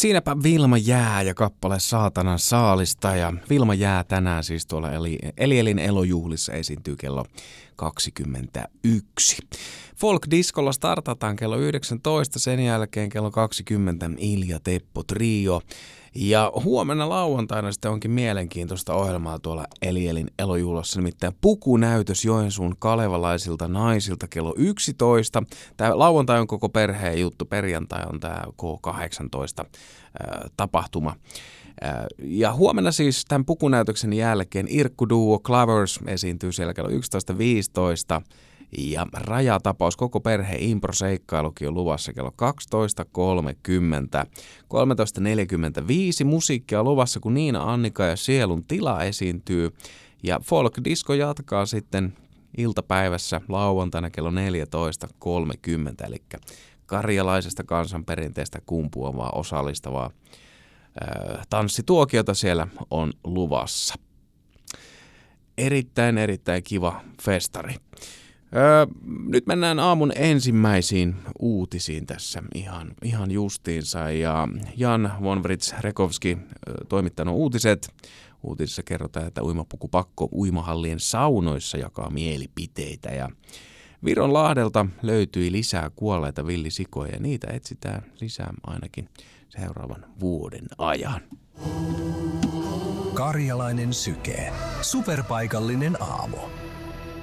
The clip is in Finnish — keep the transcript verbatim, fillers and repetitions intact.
Siinäpä Vilma Jää ja kappale Saatanan saalista. Ja Vilma Jää tänään siis tuolla Eli, Elielin elojuhlissa esiintyy kello kaksikymmentäyksi. Folk-diskolla startataan kello yhdeksäntoista, sen jälkeen kello kaksikymmentä Ilja Teppo Trio. Ja huomenna lauantaina sitten onkin mielenkiintoista ohjelmaa tuolla Elielin elojuhlassa, nimittäin pukunäytös Joensuun kalevalaisilta naisilta kello yksitoista. Tämä lauantai on koko perheen juttu, perjantai on tämä K kahdeksantoista ää, tapahtuma. Ää, ja huomenna siis tämän pukunäytöksen jälkeen Irkku Duo Clavers esiintyy siellä kello yksitoista viisitoista. Ja rajatapaus, koko perheen impro-seikkailukin on luvassa kello kaksitoista kolmekymmentä. kolmetoista neljäkymmentäviisi musiikkia luvassa, kun Niina Annika ja Sielun tila esiintyy. Ja folk-disko jatkaa sitten iltapäivässä lauantaina kello neljätoista kolmekymmentä. Eli karjalaisesta kansanperinteestä kumpuavaa osallistavaa ää, tanssituokiota siellä on luvassa. Erittäin, erittäin kiva festari. Öö, nyt mennään aamun ensimmäisiin uutisiin tässä ihan, ihan justiinsa. Ja Jan von Writs-Rekovski toimittanut uutiset. Uutisissa kerrotaan, että uimapukupakko uimahallien saunoissa jakaa mielipiteitä. Ja Vironlahdelta löytyi lisää kuolleita villisikoja ja niitä etsitään lisää ainakin seuraavan vuoden ajan. Karjalainen syke. Superpaikallinen aamu.